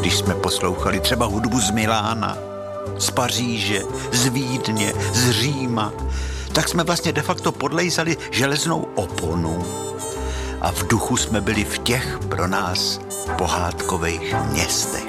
když jsme poslouchali třeba hudbu z Milána, z Paříže, z Vídně, z Říma, tak jsme vlastně de facto podlejzali železnou oponu a v duchu jsme byli v těch pro nás pohádkových městech.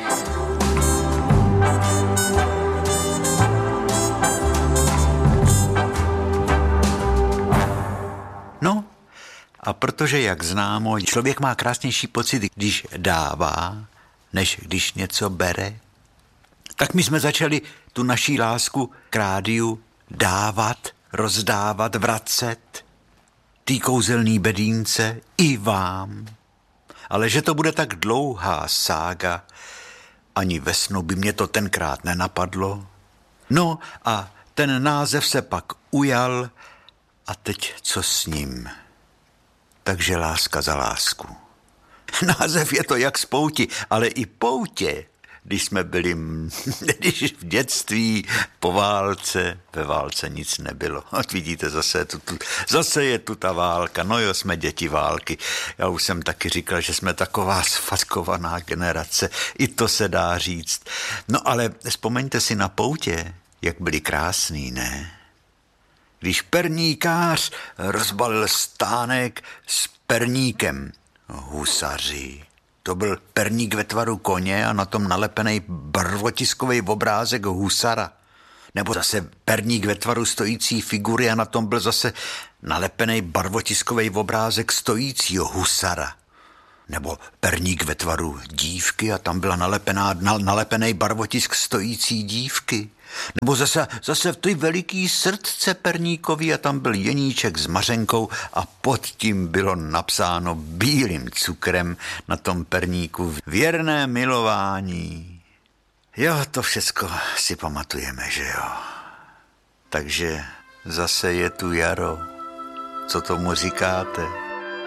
No, a protože, jak známo, člověk má krásnější pocit, když dává, než když něco bere, tak my jsme začali tu naší lásku k rádiu dávat, rozdávat, vracet, tý kouzelný bedínce i vám. Ale že to bude tak dlouhá sága, ani ve snu by mě to tenkrát nenapadlo. No a ten název se pak ujal a teď co s ním? Takže láska za lásku. Název je to jak z pouti, ale i poutě, když jsme byli, když v dětství, po válce, ve válce nic nebylo. Vidíte, zase je tu ta válka. No jo, jsme děti války. Já už jsem taky říkal, že jsme taková sfackovaná generace. I to se dá říct. No ale vzpomeňte si na poutě, jak byli krásný, ne? Když perníkář rozbalil stánek s perníkem. Husaři. To byl perník ve tvaru koně a na tom nalepený barvotiskový obrázek husara. Nebo zase perník ve tvaru stojící figury a na tom byl zase nalepený barvotiskový obrázek stojícího husara. Nebo perník ve tvaru dívky a tam byla nalepený barvotisk stojící dívky. Nebo zase v ty veliký srdce perníkový a tam byl jeníček s mařenkou a pod tím bylo napsáno bílým cukrem na tom perníku věrné milování. Jo, to všecko si pamatujeme, že jo. Takže zase je tu jaro. Co tomu říkáte?